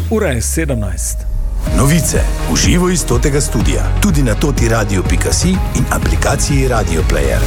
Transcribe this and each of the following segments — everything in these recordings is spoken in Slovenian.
Ura je 17. Novice v živo iz totega studia, tudi na totiradio.si in aplikaciji Radio Player.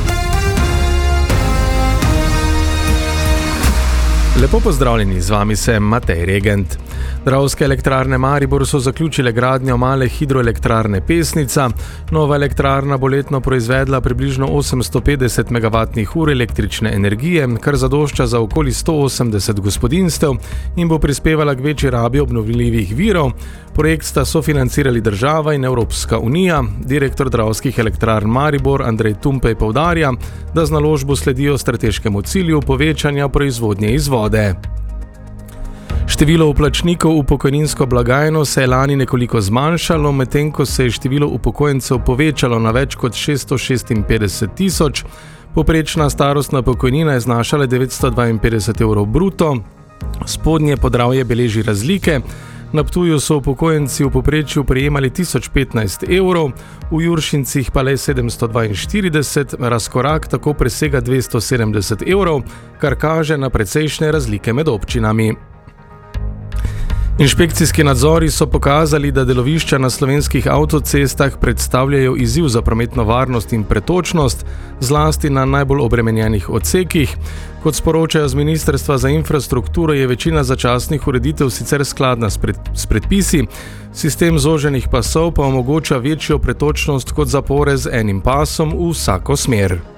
Lepo pozdravljeni, z vami sem Matej Regent. Dravske elektrarne Maribor so zaključile gradnjo male hidroelektrarne Pesnica. Nova elektrarna bo letno proizvedla približno 850 MWh električne energije, kar zadošča za okoli 180 gospodinjstev in bo prispevala k večji rabi obnovljivih virov. Projekt sta sofinancirali država in Evropska unija. Direktor Dravskih elektrarn Maribor Andrej Tumpej poudarja, da z naložbo sledijo strateškemu cilju povečanja proizvodnje iz vode. Število vplačnikov v pokojninsko blagajno se je lani nekoliko zmanjšalo, medtem ko se je število upokojencev povečalo na več kot 656 tisoč. Povprečna starostna pokojnina je znašala 952 evrov bruto. Spodnje Podravje beleži razlike. Na Ptuju so upokojenci v povprečju prejemali 1015 evrov, v Juršincih pa le 742, razkorak tako presega 270 evrov, kar kaže na precejšnje razlike med občinami. Inšpekcijski nadzori so pokazali, da delovišča na slovenskih avtocestah predstavljajo izziv za prometno varnost in pretočnost, zlasti na najbolj obremenjenih odsekih. Kot sporočajo z Ministrstva za infrastrukturo, je večina začasnih ureditev sicer skladna s predpisi, sistem zoženih pasov pa omogoča večjo pretočnost kot zapore z enim pasom v vsako smer.